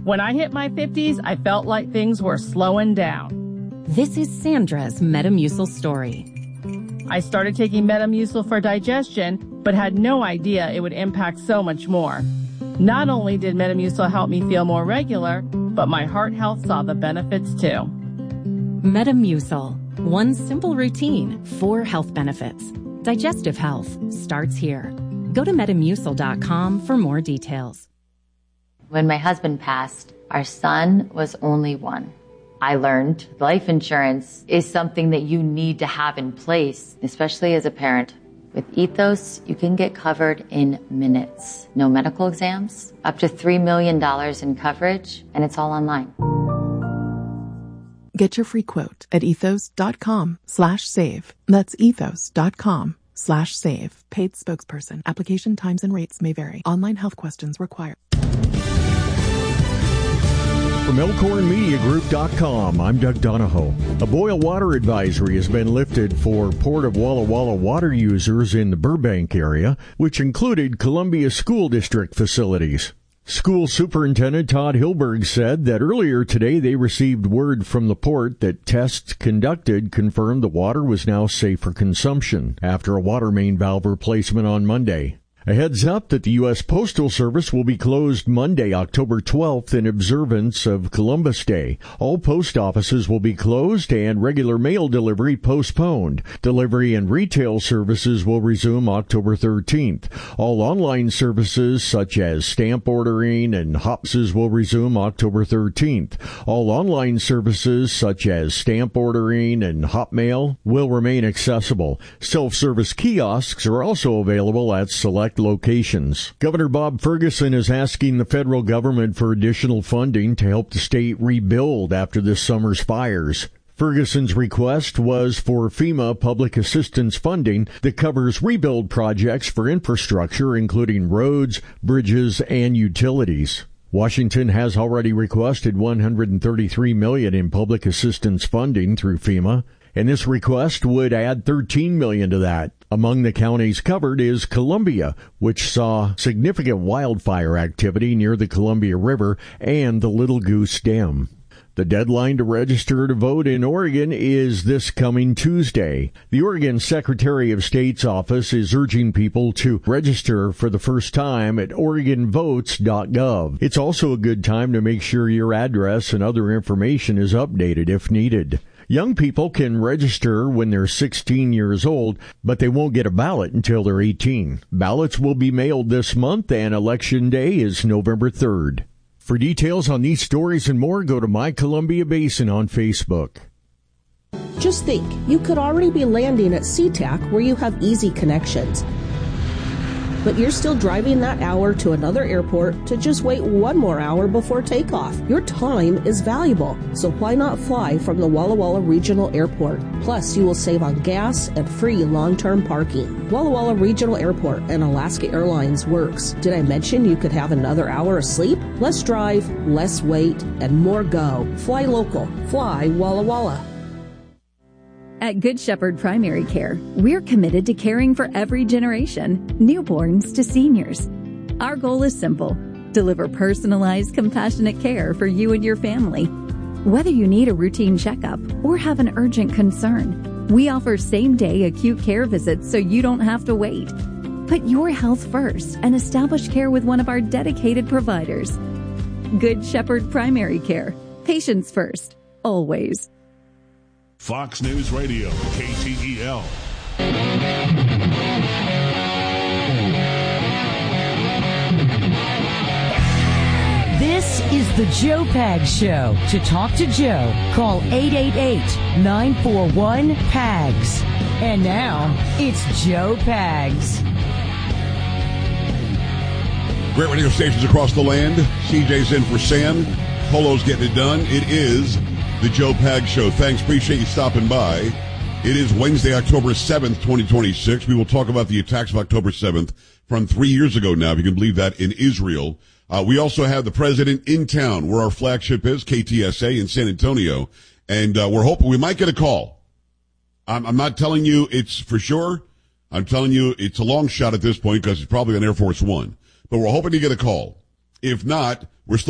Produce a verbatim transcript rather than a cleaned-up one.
When I hit my fifties, I felt like things were slowing down. This is Sandra's Metamucil story. I started taking Metamucil for digestion, but had no idea it would impact so much more. Not only did Metamucil help me feel more regular, but my heart health saw the benefits too. Metamucil. One simple routine, four health benefits. Digestive health starts here. Go to metamucil dot com for more details. When my husband passed, our son was only one. I learned life insurance is something that you need to have in place, especially as a parent. With Ethos, you can get covered in minutes. No medical exams, up to three million dollars in coverage, and it's all online. Get your free quote at ethos.com slash save. That's ethos.com slash save. Paid spokesperson. Application times and rates may vary. Online health questions required. From Elkhorn Media Group dot com, I'm Doug Donahoe. A boil water advisory has been lifted for Port of Walla Walla water users in the Burbank area, which included Columbia School District facilities. School Superintendent Todd Hilberg said that earlier today they received word from the port that tests conducted confirmed the water was now safe for consumption after a water main valve replacement on Monday. A heads up that the U S Postal Service will be closed Monday, October twelfth in observance of Columbus Day. All post offices will be closed and regular mail delivery postponed. Delivery and retail services will resume October thirteenth. All online services such as stamp ordering and hopses will resume October thirteenth. All online services such as stamp ordering and hopmail will remain accessible. Self-service kiosks are also available at select locations. Governor Bob Ferguson is asking the federal government for additional funding to help the state rebuild after this summer's fires. Ferguson's request was for FEMA public assistance funding that covers rebuild projects for infrastructure, including roads, bridges, and utilities. Washington has already requested one hundred thirty-three million dollars in public assistance funding through FEMA, and this request would add thirteen million dollars to that. Among the counties covered is Columbia, which saw significant wildfire activity near the Columbia River and the Little Goose Dam. The deadline to register to vote in Oregon is this coming Tuesday. The Oregon Secretary of State's office is urging people to register for the first time at oregon votes dot gov. It's also a good time to make sure your address and other information is updated if needed. Young people can register when they're sixteen years old, but they won't get a ballot until they're eighteen. Ballots will be mailed this month, and Election Day is November third. For details on these stories and more, go to My Columbia Basin on Facebook. Just think, you could already be landing at SeaTac where you have easy connections. But you're still driving that hour to another airport to just wait one more hour before takeoff. Your time is valuable, so why not fly from the Walla Walla Regional Airport? Plus, you will save on gas and free long-term parking. Walla Walla Regional Airport and Alaska Airlines works. Did I mention you could have another hour of sleep? Less drive, less wait, and more go. Fly local. Fly Walla Walla. At Good Shepherd Primary Care, we're committed to caring for every generation, newborns to seniors. Our goal is simple: deliver personalized, compassionate care for you and your family. Whether you need a routine checkup or have an urgent concern, we offer same-day acute care visits so you don't have to wait. Put your health first and establish care with one of our dedicated providers. Good Shepherd Primary Care. Patients first, always. Fox News Radio, K T E L. This is the Joe Pags Show. To talk to Joe, call eight eight eight, nine four one, P A G S. And now, it's Joe Pags. Great radio stations across the land. C J's in for Sam. Polo's getting it done. It is the Joe Pags Show. Thanks. Appreciate you stopping by. It is Wednesday, October seventh, twenty twenty-six. We will talk about the attacks of October seventh from three years ago now, if you can believe that, in Israel. Uh, we also have the president in town where our flagship is, K T S A in San Antonio. And uh, we're hoping we might get a call. I'm, I'm not telling you it's for sure. I'm telling you it's a long shot at this point because it's probably on Air Force One. But we're hoping to get a call. If not, we're still